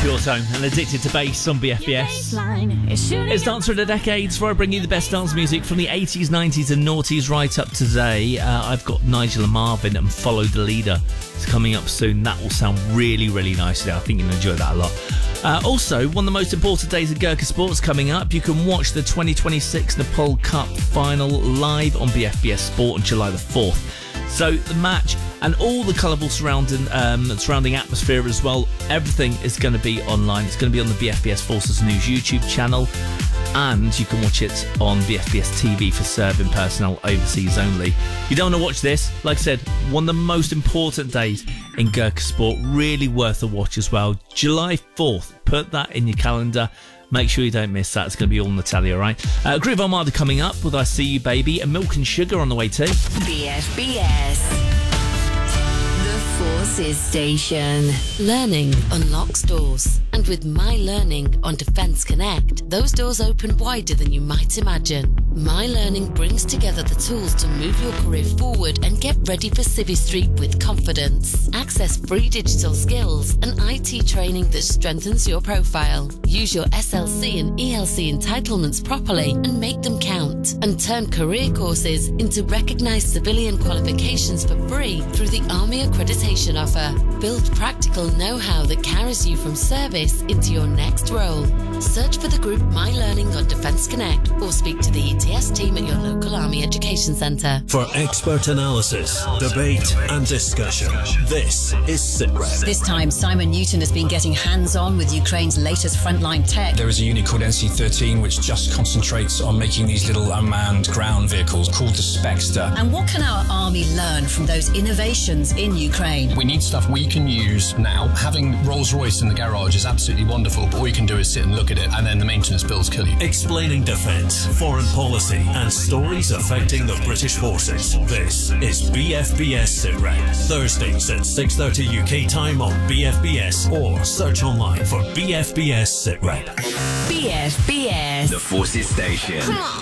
Pure Tone and Addicted to Bass on BFBS. It's Dancer of the Decades, where I bring you the best dance music from the 80s, 90s and noughties right up to today. I've got Nigel and Marvin and Follow the Leader. It's coming up soon. That will sound really, really nice today. I think you'll enjoy that a lot. Also, one of the most important days of Gurkha Sports coming up. You can watch the 2026 Nepal Cup final live on BFBS Sport on July the 4th. So the match and all the colourful surrounding atmosphere as well, everything is going to be online. It's going to be on the BFBS Forces News YouTube channel, and you can watch it on BFBS TV for serving personnel overseas only. You don't want to watch this. Like I said, one of the most important days in Gurkha Sport, really worth a watch as well. July 4th, put that in your calendar. Make sure you don't miss that. It's going to be all on the telly, all right? Groove Armada coming up with I See You Baby, and Milk and Sugar on the way too. BFBS. The Forces Station. Learning unlocks doors. And with My Learning on Defence Connect, those doors open wider than you might imagine. My Learning brings together the tools to move your career forward and get ready for Civvy Street with confidence. Access free digital skills and IT training that strengthens your profile. Use your SLC and ELC entitlements properly and make them count. And turn career courses into recognised civilian qualifications for free through the Army Accreditation Offer. Build practical know-how that carries you from service into your next role. Search for the group My Learning on Defence Connect or speak to the ETS team at your local Army Education Centre. For expert analysis, debate and discussion, this is SITREP. This time, Simon Newton has been getting hands-on with Ukraine's latest frontline tech. There is a unit called NC-13 which just concentrates on making these little unmanned ground vehicles called the Spexter. And what can our army learn from those innovations in Ukraine? We need stuff we can use now. Having Rolls-Royce in the garage is absolutely wonderful, but all you can do is sit and look at it, and then the maintenance bills kill you. Explaining defence, foreign policy and stories affecting the British forces. This is BFBS SITREP. Thursdays at 6:30 UK time on BFBS, or search online for BFBS SITREP. BFBS. The Forces Station.